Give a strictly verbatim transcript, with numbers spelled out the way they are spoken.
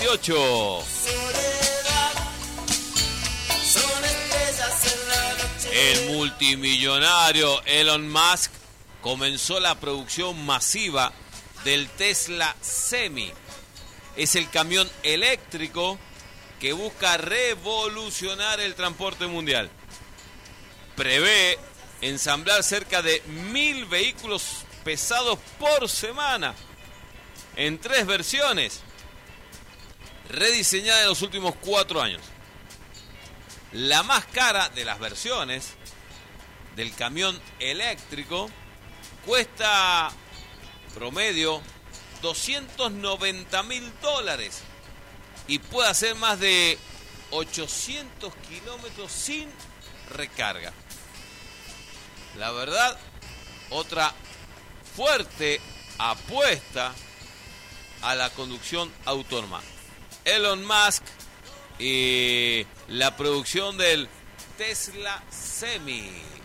veintiocho. El multimillonario Elon Musk comenzó la producción masiva del Tesla Semi. Es el camión eléctrico que busca revolucionar el transporte mundial. Prevé ensamblar cerca de mil vehículos pesados por semana en tres versiones, rediseñadas en los últimos cuatro años. La más cara de las versiones del camión eléctrico cuesta promedio doscientos noventa mil dólares y puede hacer más de ochocientos kilómetros sin recarga. La verdad, otra fuerte apuesta a la conducción autónoma. Elon Musk y la producción del Tesla Semi.